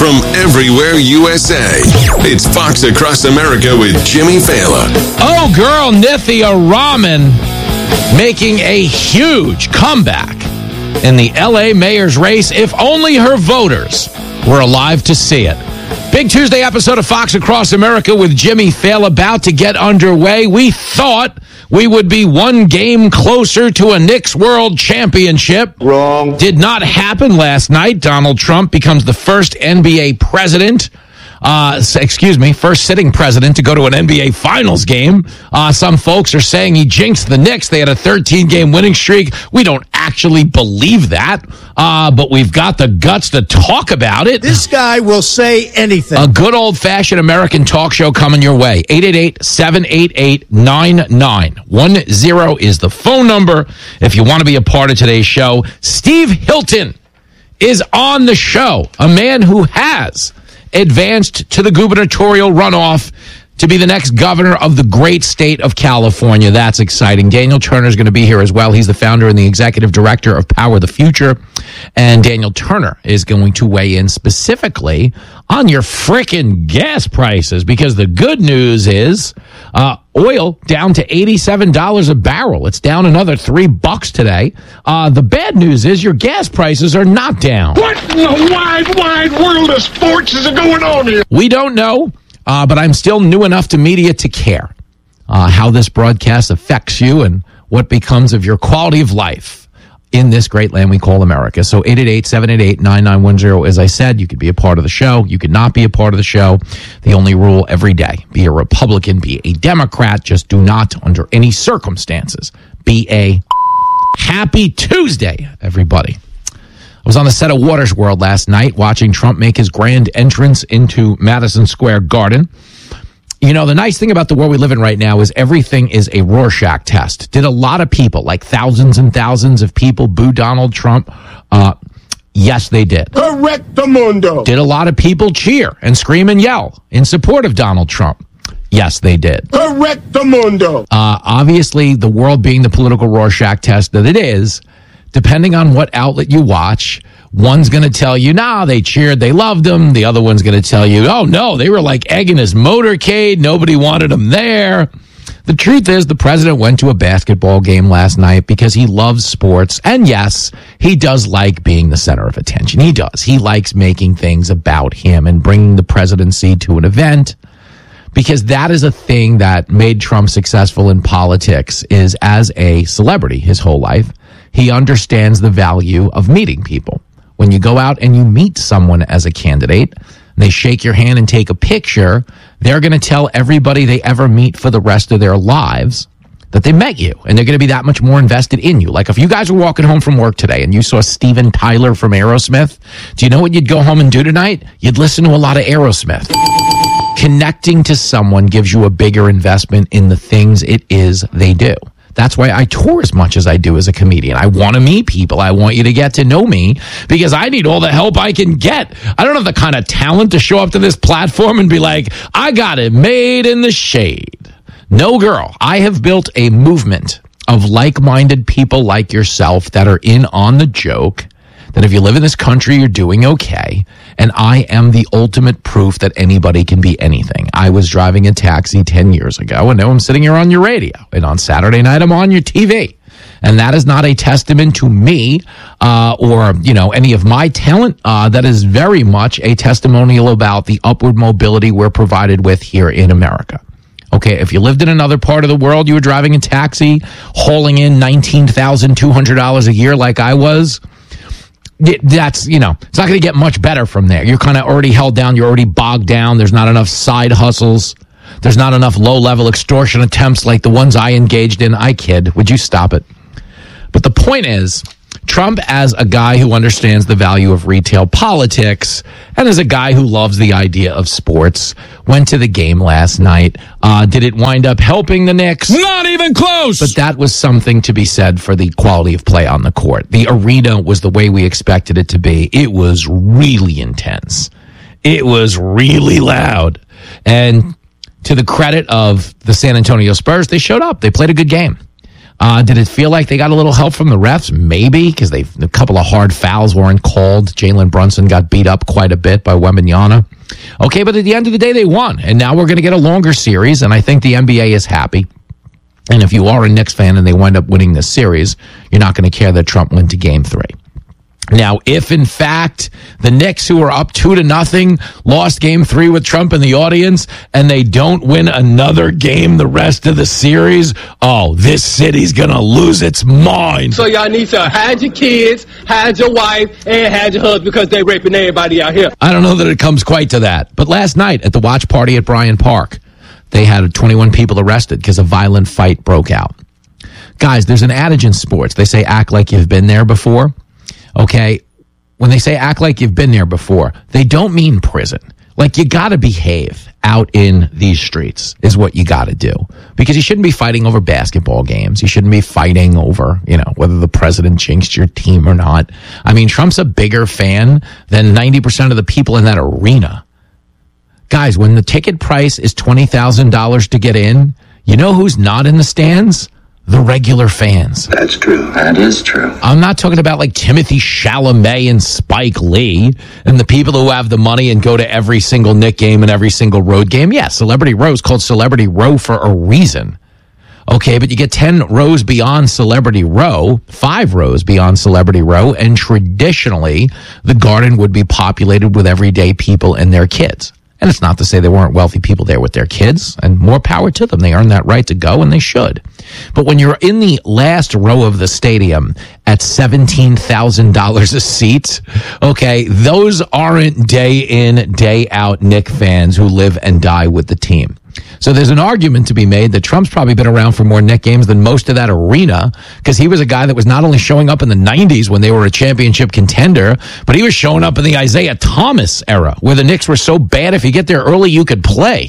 from everywhere USA. It's Fox Across America with Jimmy Fallon. Oh, girl, Nithya Raman making a huge comeback in the L.A. mayor's race, if only her voters were alive to see it. Big Tuesday episode of Fox Across America with Jimmy Fallon about to get underway. We thought we would be one game closer to a Knicks World Championship. Wrong. Did not happen last night. Donald Trump becomes the first NBA president. First sitting president to go to an NBA Finals game. Some folks are saying he jinxed the Knicks. They had a 13-game winning streak. We don't actually believe that, but we've got the guts to talk about it. This guy will say anything. A good old-fashioned American talk show coming your way. 888-788-9910 is the phone number if you want to be a part of today's show. Steve Hilton is on the show, a man who has advanced to the gubernatorial runoff to be the next governor of the great state of California. That's exciting. Daniel Turner is going to be here as well. He's the founder and the executive director of Power the Future. And Daniel Turner is going to weigh in specifically on your frickin' gas prices, because the good news is oil down to $87 a barrel. It's down another $3 today. The bad news is your gas prices are not down. What in the wide world of sports is going on here? We don't know, but I'm still new enough to media to care how this broadcast affects you and what becomes of your quality of life in this great land we call America. So 888-788-9910. As I said, you could be a part of the show. You could not be a part of the show. The only rule every day: be a Republican, be a Democrat. Just do not, under any circumstances, be a happy Tuesday, everybody. I was on the set of Water's World last night watching Trump make his grand entrance into Madison Square Garden. You know, the nice thing about the world we live in right now is everything is a Rorschach test. Did a lot of people, like thousands and thousands of people, boo Donald Trump? Yes, they did. Correctamundo. Did a lot of people cheer and scream and yell in support of Donald Trump? Yes, they did. Correctamundo. Obviously, the world being the political Rorschach test that it is, depending on what outlet you watch, one's going to tell you, nah, they cheered, they loved him. The other one's going to tell you, oh, no, they were like egging his motorcade. Nobody wanted him there. The truth is, the president went to a basketball game last night because he loves sports. And yes, he does like being the center of attention. He does. He likes making things about him and bringing the presidency to an event, because that is a thing that made Trump successful in politics, is as a celebrity his whole life. He understands the value of meeting people. When you go out and you meet someone as a candidate, they shake your hand and take a picture, they're going to tell everybody they ever meet for the rest of their lives that they met you, and they're going to be that much more invested in you. Like if you guys were walking home from work today and you saw Steven Tyler from Aerosmith, do you know what you'd go home and do tonight? You'd listen to a lot of Aerosmith. Connecting to someone gives you a bigger investment in the things it is they do. That's why I tour as much as I do as a comedian. I want to meet people. I want you to get to know me because I need all the help I can get. I don't have the kind of talent to show up to this platform and be like, I got it made in the shade. No, girl. I have built a movement of like-minded people like yourself that are in on the joke, that if you live in this country, you're doing okay. And I am the ultimate proof that anybody can be anything. I was driving a taxi 10 years ago, and now I'm sitting here on your radio. And on Saturday night, I'm on your TV. And that is not a testament to me or, any of my talent. That is very much a testimonial about the upward mobility we're provided with here in America. Okay, if you lived in another part of the world, you were driving a taxi, hauling in $19,200 a year like I was, that's, it's not going to get much better from there. You're kind of already held down. You're already bogged down. There's not enough side hustles. There's not enough low-level extortion attempts like the ones I engaged in. I kid. Would you stop it? But the point is, Trump, as a guy who understands the value of retail politics and as a guy who loves the idea of sports, went to the game last night. Did it wind up helping the Knicks? Not even close! But that was something to be said for the quality of play on the court. The arena was the way we expected it to be. It was really intense. It was really loud. And to the credit of the San Antonio Spurs, they showed up. They played a good game. Did it feel like they got a little help from the refs? Maybe, because a couple of hard fouls weren't called. Jalen Brunson got beat up quite a bit by Wembanyama. Okay, but at the end of the day, they won. And now we're going to get a longer series, and I think the NBA is happy. And if you are a Knicks fan and they wind up winning this series, you're not going to care that Trump went to Game 3. Now, if in fact the Knicks, who are up 2-0, lost Game 3 with Trump in the audience, and they don't win another game the rest of the series, oh, this city's gonna lose its mind. So y'all need to hide your kids, hide your wife, and hide your husband because they raping everybody out here. I don't know that it comes quite to that. But last night at the watch party at Bryant Park, they had 21 people arrested because a violent fight broke out. Guys, there's an adage in sports. They say act like you've been there before. Okay, when they say act like you've been there before, they don't mean prison. Like, you got to behave out in these streets is what you got to do. Because you shouldn't be fighting over basketball games. You shouldn't be fighting over, whether the president jinxed your team or not. I mean, Trump's a bigger fan than 90% of the people in that arena. Guys, when the ticket price is $20,000 to get in, you know who's not in the stands? The regular fans. That's true. That is true. I'm not talking about like Timothy Chalamet and Spike Lee and the people who have the money and go to every single Knick game and every single road game. Yeah, Celebrity Row is called Celebrity Row for a reason. Okay, but you get 10 rows beyond Celebrity Row, 5 rows beyond Celebrity Row, and traditionally the Garden would be populated with everyday people and their kids. And it's not to say there weren't wealthy people there with their kids, and more power to them. They earn that right to go, and they should. But when you're in the last row of the stadium at $17,000 a seat, okay, those aren't day in, day out Knick fans who live and die with the team. So there's an argument to be made that Trump's probably been around for more Knick games than most of that arena, because he was a guy that was not only showing up in the 90s when they were a championship contender, but he was showing up in the Isaiah Thomas era, where the Knicks were so bad if you get there early, you could play.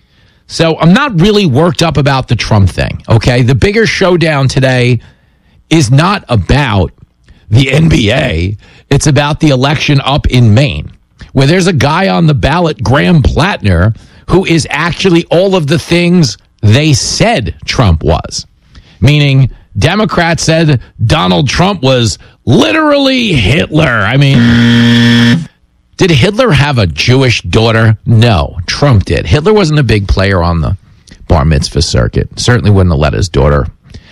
So I'm not really worked up about the Trump thing, okay? The bigger showdown today is not about the NBA. It's about the election up in Maine, where there's a guy on the ballot, Graham Plattner, who is actually all of the things they said Trump was. Meaning, Democrats said Donald Trump was literally Hitler. I mean, did Hitler have a Jewish daughter? No, Trump did. Hitler wasn't a big player on the bar mitzvah circuit. Certainly wouldn't have let his daughter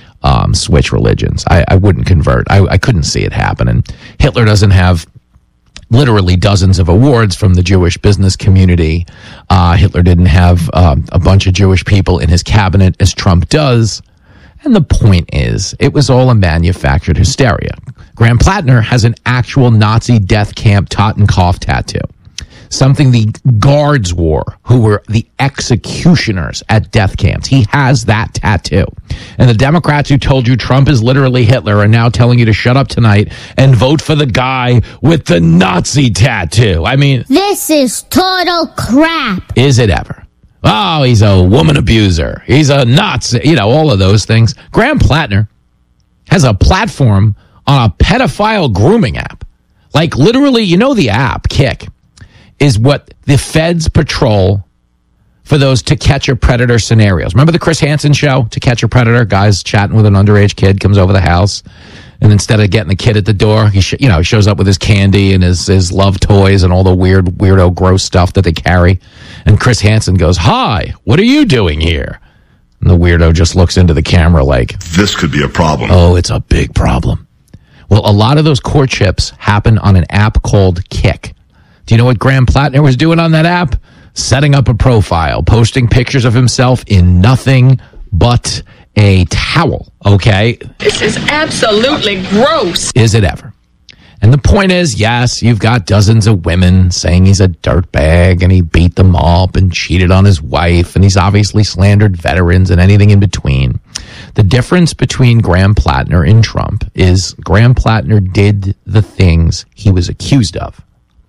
switch religions. I wouldn't convert. I couldn't see it happening. Hitler doesn't have literally dozens of awards from the Jewish business community. Hitler didn't have a bunch of Jewish people in his cabinet as Trump does. And the point is, it was all a manufactured hysteria. Graham Plattner has an actual Nazi death camp Totenkopf tattoo. Something the guards wore, who were the executioners at death camps. He has that tattoo. And the Democrats who told you Trump is literally Hitler are now telling you to shut up tonight and vote for the guy with the Nazi tattoo. I mean, this is total crap. Is it ever? Oh, he's a woman abuser. He's a Nazi. All of those things. Graham Plattner has a platform on a pedophile grooming app. Like, literally, the app, Kick, is what the feds patrol for those To Catch a Predator scenarios. Remember the Chris Hansen show, To Catch a Predator? Guy's chatting with an underage kid, comes over the house, and instead of getting the kid at the door, he shows up with his candy and his love toys and all the weirdo, gross stuff that they carry. And Chris Hansen goes, "Hi, what are you doing here?" And the weirdo just looks into the camera like, "This could be a problem." Oh, it's a big problem. Well, a lot of those courtships happen on an app called Kick. Do you know what Graham Plattner was doing on that app? Setting up a profile, posting pictures of himself in nothing but a towel, okay? This is absolutely gross. Is it ever? And the point is, yes, you've got dozens of women saying he's a dirtbag and he beat them up and cheated on his wife, and he's obviously slandered veterans and anything in between. The difference between Graham Plattner and Trump is Graham Plattner did the things he was accused of.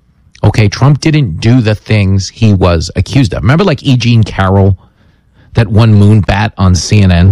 Okay, Trump didn't do the things he was accused of. Remember, like E. Jean Carroll, that one moonbat on CNN,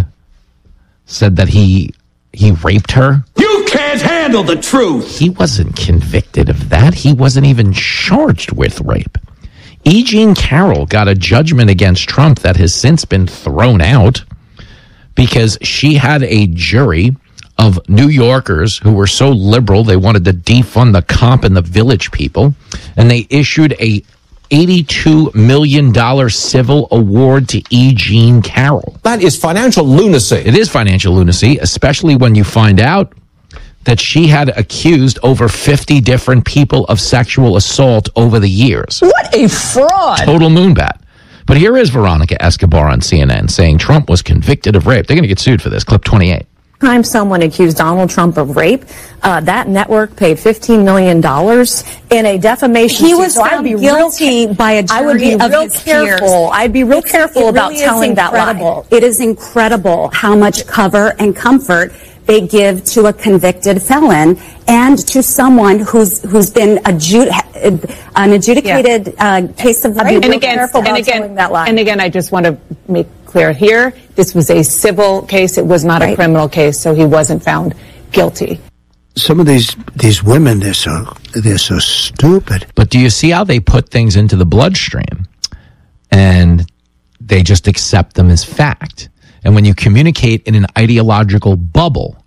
said that he raped her? You can't handle the truth. He wasn't convicted of that. He wasn't even charged with rape. E. Jean Carroll got a judgment against Trump that has since been thrown out because she had a jury of New Yorkers who were so liberal they wanted to defund the comp and the Village People, and they issued a $82 million civil award to E. Jean Carroll. That is financial lunacy. It is financial lunacy, especially when you find out that she had accused over 50 different people of sexual assault over the years. What a fraud. Total moonbat. But here is Veronica Escobar on CNN saying Trump was convicted of rape. They're going to get sued for this. Clip 28. Time someone accused Donald Trump of rape, that network paid $15 million in a defamation suit. He was found guilty by a jury of his peers. I'd be real careful about telling that lie. It is incredible how much cover and comfort they give to a convicted felon and to someone who's been an adjudicated case of rape. And again, I just want to make clear here, this was a civil case. It was not a criminal case, so he wasn't found guilty. Some of these women, they're so stupid. But do you see how they put things into the bloodstream and they just accept them as fact? And when you communicate in an ideological bubble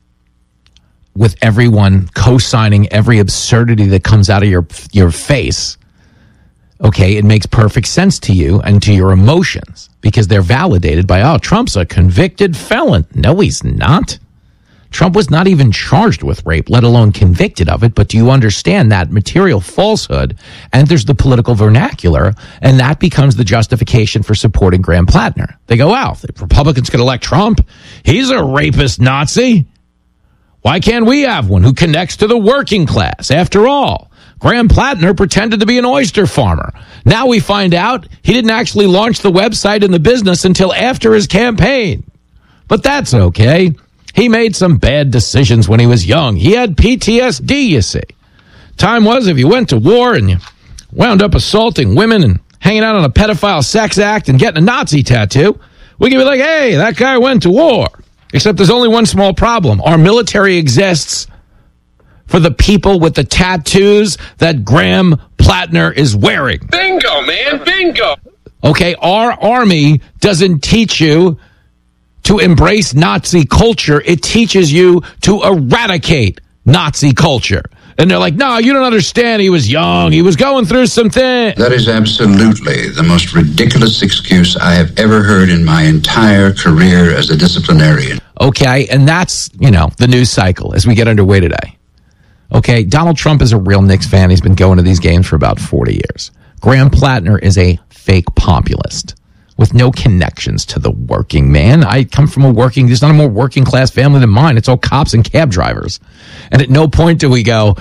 with everyone co-signing every absurdity that comes out of your face, okay, it makes perfect sense to you and to your emotions because they're validated by, oh, Trump's a convicted felon. No, he's not. Trump was not even charged with rape, let alone convicted of it. But do you understand that material falsehood? And there's the political vernacular, and that becomes the justification for supporting Graham Plattner. They go, wow, the Republicans could elect Trump. He's a rapist Nazi. Why can't we have one who connects to the working class? After all, Graham Plattner pretended to be an oyster farmer. Now we find out he didn't actually launch the website and the business until after his campaign. But that's okay. He made some bad decisions when he was young. He had PTSD, you see. Time was if you went to war and you wound up assaulting women and hanging out on a pedophile sex act and getting a Nazi tattoo, we could be like, hey, that guy went to war. Except there's only one small problem. Our military exists for the people with the tattoos that Graham Plattner is wearing. Bingo, man, bingo. Okay, our army doesn't teach you to embrace Nazi culture. It teaches you to eradicate Nazi culture. And they're like, no, you don't understand. He was young. He was going through some things. That is absolutely the most ridiculous excuse I have ever heard in my entire career as a disciplinarian. Okay, and that's, the news cycle as we get underway today. Okay, Donald Trump is a real Knicks fan. He's been going to these games for about 40 years. Graham Plattner is a fake populist with no connections to the working man. I come from there's not a more working class family than mine. It's all cops and cab drivers. And at no point do we go,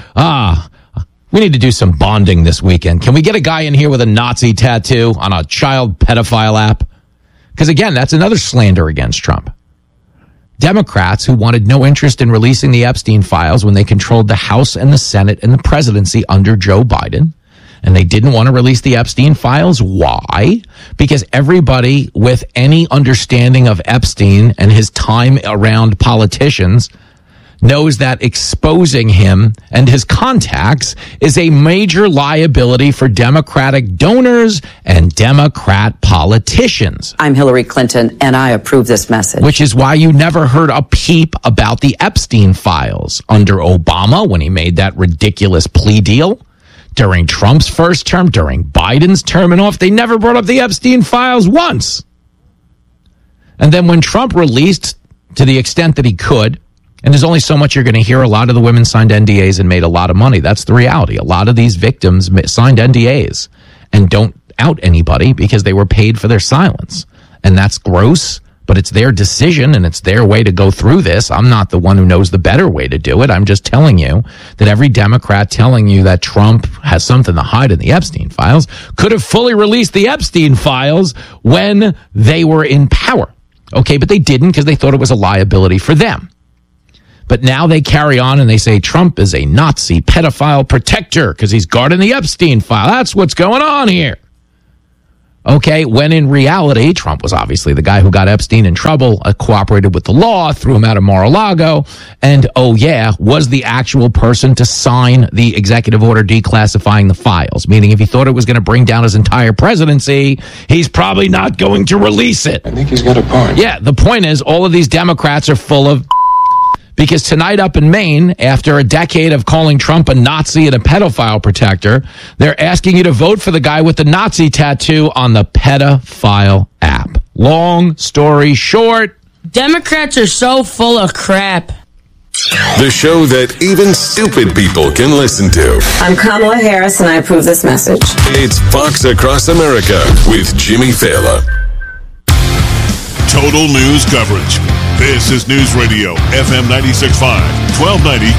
we need to do some bonding this weekend. Can we get a guy in here with a Nazi tattoo on a child pedophile app? Because again, that's another slander against Trump. Democrats who wanted no interest in releasing the Epstein files when they controlled the House and the Senate and the presidency under Joe Biden. And they didn't want to release the Epstein files. Why? Because everybody with any understanding of Epstein and his time around politicians knows that exposing him and his contacts is a major liability for Democratic donors and Democrat politicians. I'm Hillary Clinton, and I approve this message. Which is why you never heard a peep about the Epstein files under Obama when he made that ridiculous plea deal. During Trump's first term, during Biden's term and off, they never brought up the Epstein files once. And then when Trump released, to the extent that he could, and there's only so much you're going to hear, a lot of the women signed NDAs and made a lot of money. That's the reality. A lot of these victims signed NDAs and don't out anybody because they were paid for their silence. And that's gross. But it's their decision and it's their way to go through this. I'm not the one who knows the better way to do it. I'm just telling you that every Democrat telling you that Trump has something to hide in the Epstein files could have fully released the Epstein files when they were in power. Okay, but they didn't because they thought it was a liability for them. But now they carry on and they say Trump is a Nazi pedophile protector because he's guarding the Epstein file. That's what's going on here. Okay, when in reality, Trump was obviously the guy who got Epstein in trouble, cooperated with the law, threw him out of Mar-a-Lago, and was the actual person to sign the executive order declassifying the files. Meaning if he thought it was going to bring down his entire presidency, he's probably not going to release it. I think he's got a point. Yeah, the point is all of these Democrats are full of... Because tonight up in Maine, after a decade of calling Trump a Nazi and a pedophile protector, they're asking you to vote for the guy with the Nazi tattoo on the pedophile app. Long story short, Democrats are so full of crap. The show that even stupid people can listen to. I'm Kamala Harris, and I approve this message. It's Fox Across America with Jimmy Fallon. Total news coverage. This is News Radio, FM 96.5, 1290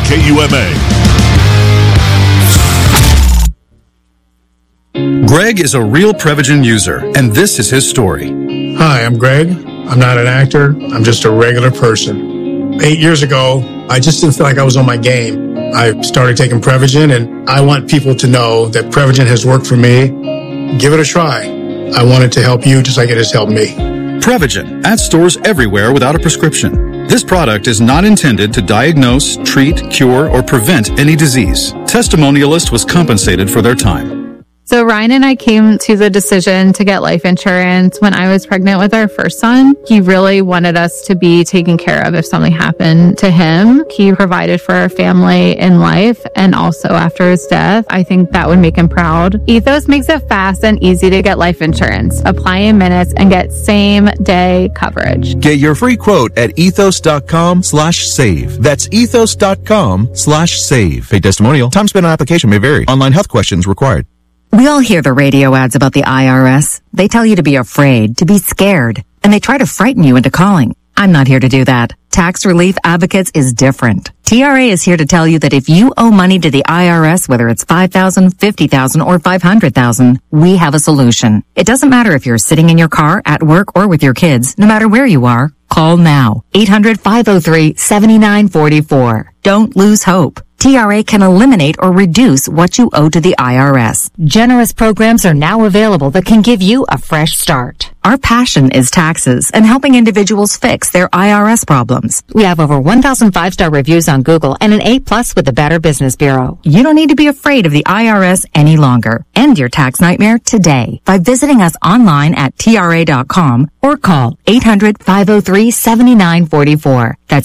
KUMA. Greg is a real Prevagen user, and this is his story. Hi, I'm Greg. I'm not an actor. I'm just a regular person. 8 years ago, I just didn't feel like I was on my game. I started taking Prevagen, and I want people to know that Prevagen has worked for me. Give it a try. I want it to help you just like it has helped me. Prevagen, at stores everywhere without a prescription. This product is not intended to diagnose, treat, cure, or prevent any disease. Testimonialist was compensated for their time. So Ryan and I came to the decision to get life insurance when I was pregnant with our first son. He really wanted us to be taken care of if something happened to him. He provided for our family in life and also after his death. I think that would make him proud. Ethos makes it fast and easy to get life insurance. Apply in minutes and get same day coverage. Get your free quote at ethos.com/save. That's ethos.com/save. Paid testimonial. Time spent on application may vary. Online health questions required. We all hear the radio ads about the IRS. They tell you to be afraid, to be scared, and they try to frighten you into calling. I'm not here to do that. Tax Relief Advocates is different. TRA is here to tell you that if you owe money to the IRS, whether it's $5,000, $50,000, or $500,000, we have a solution. It doesn't matter if you're sitting in your car, at work, or with your kids. No matter where you are, call now. 800-503-7944. Don't lose hope. TRA can eliminate or reduce what you owe to the IRS. Generous programs are now available that can give you a fresh start. Our passion is taxes and helping individuals fix their IRS problems. We have over 1,000 5-star reviews on Google and an A+ with the Better Business Bureau. You don't need to be afraid of the IRS any longer. End your tax nightmare today by visiting us online at TRA.com or call 800-503-7944. That's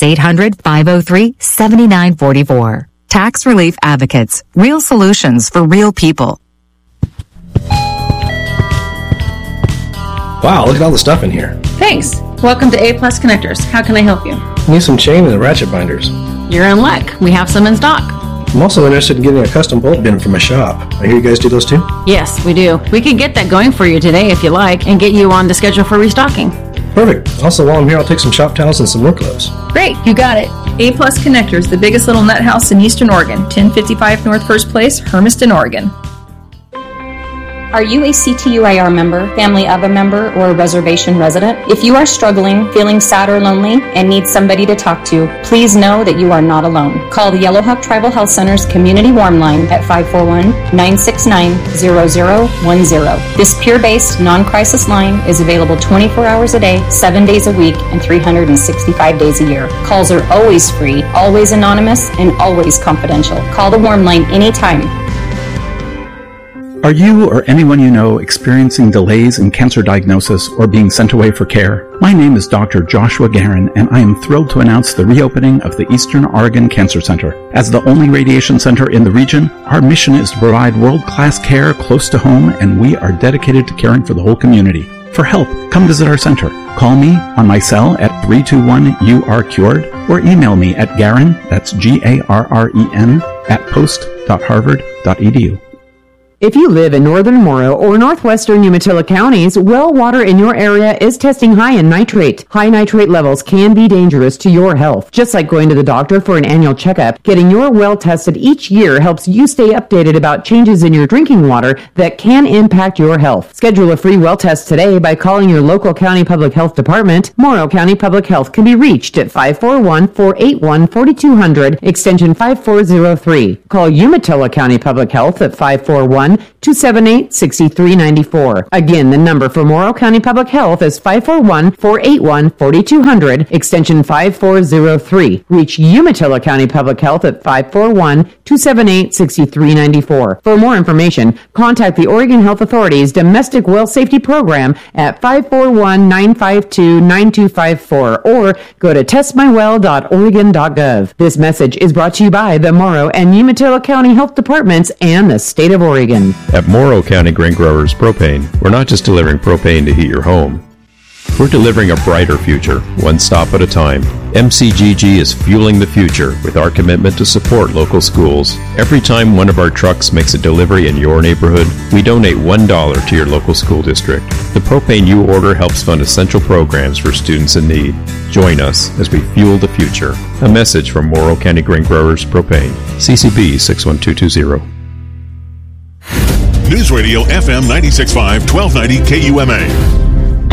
800-503-7944. Tax Relief Advocates. Real solutions for real people. Wow, look at all the stuff in here. Thanks. Welcome to A+ Connectors. How can I help you? I need some chain and ratchet binders. You're in luck. We have some in stock. I'm also interested in getting a custom bolt bin for my shop. I hear you guys do those too? Yes, we do. We could get that going for you today if you like and get you on the schedule for restocking. Perfect. Also, while I'm here, I'll take some shop towels and some work gloves. Great, you got it. A+ Connectors, the biggest little nut house in Eastern Oregon. 1055 North First Place, Hermiston, Oregon. Are you a CTUIR member, family of a member, or a reservation resident? If you are struggling, feeling sad or lonely, and need somebody to talk to, please know that you are not alone. Call the Yellowhawk Tribal Health Center's Community Warm Line at 541-969-0010. This peer-based, non-crisis line is available 24 hours a day, 7 days a week, and 365 days a year. Calls are always free, always anonymous, and always confidential. Call the Warm Line anytime. Are you or anyone you know experiencing delays in cancer diagnosis or being sent away for care? My name is Dr. Joshua Garin, and I am thrilled to announce the reopening of the Eastern Oregon Cancer Center. As the only radiation center in the region, our mission is to provide world-class care close to home, and we are dedicated to caring for the whole community. For help, come visit our center. Call me on my cell at 321-YOU-ARE-CURED or email me at Garin, that's Garren, at post.harvard.edu. If you live in northern Morrow or northwestern Umatilla counties, well water in your area is testing high in nitrate. High nitrate levels can be dangerous to your health. Just like going to the doctor for an annual checkup, getting your well tested each year helps you stay updated about changes in your drinking water that can impact your health. Schedule a free well test today by calling your local county public health department. Morrow County Public Health can be reached at 541-481-4200, extension 5403. Call Umatilla County Public Health at 541 541-278-6394. Again, the number for Morrow County Public Health is 541-481-4200, extension 5403. Reach Umatilla County Public Health at 541-278-6394. For more information, contact the Oregon Health Authority's Domestic Well Safety Program at 541-952-9254 or go to testmywell.oregon.gov. This message is brought to you by the Morrow and Umatilla County Health Departments and the state of Oregon. At Morrow County Grain Growers Propane, we're not just delivering propane to heat your home. We're delivering a brighter future, one stop at a time. MCGG is fueling the future with our commitment to support local schools. Every time one of our trucks makes a delivery in your neighborhood, we donate $1 to your local school district. The propane you order helps fund essential programs for students in need. Join us as we fuel the future. A message from Morrow County Grain Growers Propane. CCB 61220. News Radio FM 96.5, 1290 KUMA.